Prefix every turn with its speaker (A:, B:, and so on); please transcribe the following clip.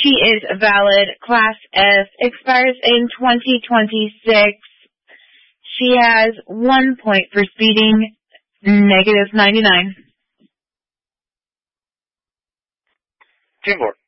A: She is valid, Class S, expires in 2026. She has 1 point for speeding, -99.
B: 10-4.